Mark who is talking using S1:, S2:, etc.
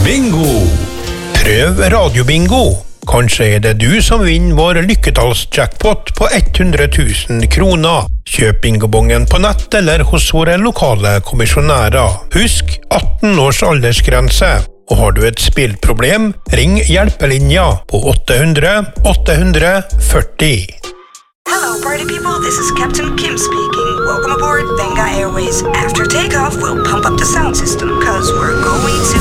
S1: Bingo! Prøv radiobingo. Kanskje er det du som vinner vår lykketallsjackpot på 100 000 kroner. Kjøp bingobongen på nett eller hos våre lokale kommisjonærer. Husk 18 års aldersgrense. Og har du et spillproblem, ring hjelpelinja på 800 840.
S2: Hello, party people. This is Captain Kim speaking. Welcome aboard Venga Airways. After takeoff, we'll pump up the sound system, 'cause we're going to